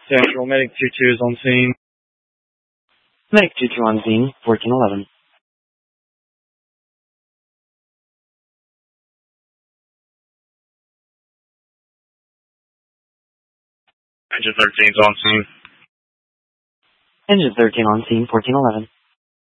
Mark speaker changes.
Speaker 1: Central, Medic 22 is on scene.
Speaker 2: Medic 22 on scene, 1411.
Speaker 1: Engine 13 is on scene.
Speaker 2: Engine 13 on scene, 1411.